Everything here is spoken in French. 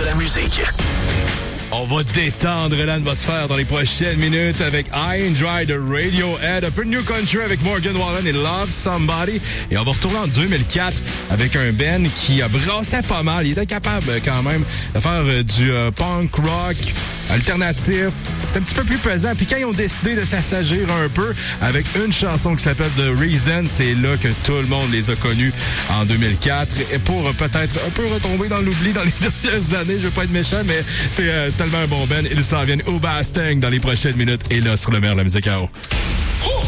la musique. On va détendre l'atmosphère dans les prochaines minutes avec High and Dry de Radiohead, un peu de New Country avec Morgan Wallen et Love Somebody. Et on va retourner en 2004 avec un band qui brassait pas mal. Il était capable quand même de faire du punk rock alternatif. C'était un petit peu plus pesant. Puis quand ils ont décidé de s'assagir un peu avec une chanson qui s'appelle The Reason, c'est là que tout le monde les a connus en 2004. Et pour peut-être un peu retomber dans l'oubli dans les dernières années, je veux pas être méchant, mais c'est tellement un bon band. Ils s'en viennent au Bastang dans les prochaines minutes. Et là, sur le maire de la musique à eau.